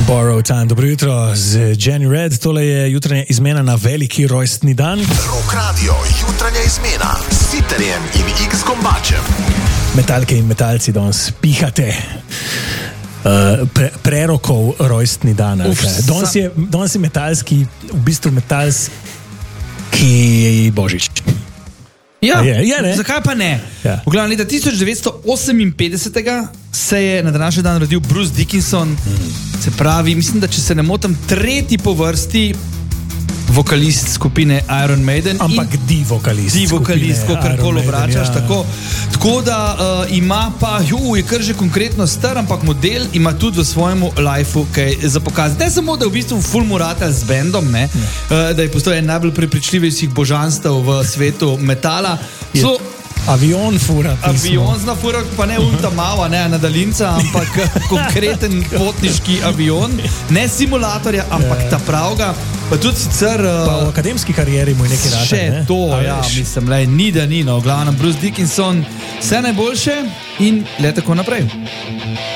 Borrow Time, dobro jutro z Jenny Red, tole je jutranja izmena na veliki rojstni dan. Rock Radio, jutranja izmena s Sitterjem in X-Kombačem. Metalke in metalci danes pihate prerokov rojstni dan. Danes je metalski, v bistvu metalski božič. Ja, je, zakaj pa ne? Ja. V glavnem leta 1958 se je na današnji dan rodil Bruce Dickinson, se pravi, mislim, da če se ne motim, tretji po vrsti vokalist skupine Iron Maiden. Ampak di-vokalist, kakorkoli obračaš, tako da ima pa, je kar že konkretno star, ampak model ima tudi v svojemu lifeu kaj za pokazati. Ne samo, da je v bistvu full murata z bandom, da je postal en najbolj prepričljivejših božanstev v svetu metala. Avion fura. Avion zna fura, pa ne ulta mava, ne na daljinca, ampak konkreten potniški avion. Ne simulatorja, ampak ta pravga. Pa tudi sicer... Pa v akademski karieri mu je nekaj rata. Še to, ja, mislim, ni da ni, no. V glavnem Bruce Dickinson, vse najboljše in le tako naprej.